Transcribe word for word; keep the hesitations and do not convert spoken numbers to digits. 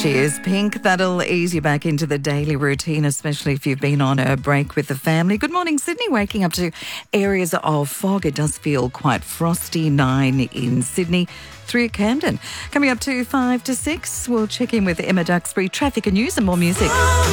she is. Pink, that'll ease you back into the daily routine, especially if you've been on a break with the family. Good morning, Sydney. Waking up to areas of fog. It does feel quite frosty. Nine in Sydney, three at Camden. Coming up to five to six, we'll check in with Emma Duxbury. Traffic and news and more music.